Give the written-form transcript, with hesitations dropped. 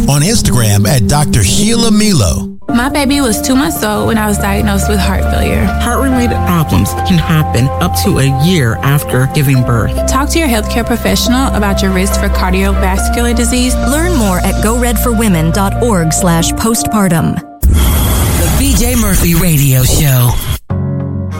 On Instagram at Dr. Sheila Milo. My baby was 2 months old when I was diagnosed with heart failure. Heart-related problems can happen up to a year after giving birth. Talk to your healthcare professional about your risk for cardiovascular disease. Learn more at goredforwomen.org/postpartum. The BJ Murphy Radio Show.